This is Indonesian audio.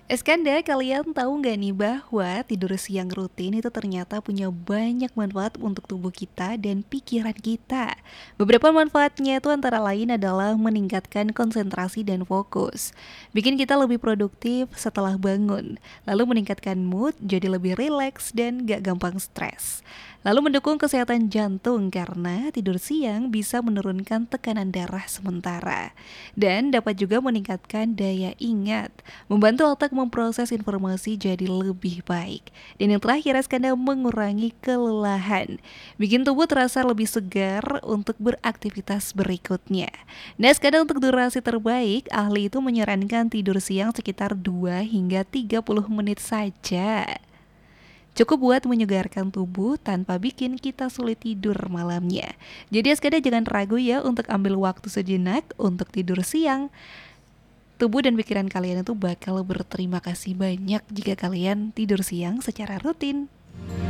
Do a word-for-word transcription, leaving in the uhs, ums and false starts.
Eskanda, kalian tahu nggak nih bahwa tidur siang rutin itu ternyata punya banyak manfaat untuk tubuh kita dan pikiran kita. Beberapa manfaatnya itu antara lain adalah meningkatkan konsentrasi dan fokus, bikin kita lebih produktif setelah bangun, lalu meningkatkan mood jadi lebih rileks dan gak gampang stres. Lalu mendukung kesehatan jantung karena tidur siang bisa menurunkan tekanan darah sementara. Dan dapat juga meningkatkan daya ingat, membantu otak memproses informasi jadi lebih baik. Dan yang terakhir, Eskanda mengurangi kelelahan, bikin tubuh terasa lebih segar untuk beraktivitas berikutnya. Nah, Eskanda untuk durasi terbaik, ahli itu menyarankan tidur siang sekitar dua hingga tiga puluh menit saja. Cukup buat menyegarkan tubuh tanpa bikin kita sulit tidur malamnya. Jadi Eskada jangan ragu ya untuk ambil waktu sejenak untuk tidur siang. Tubuh dan pikiran kalian itu bakal berterima kasih banyak jika kalian tidur siang secara rutin.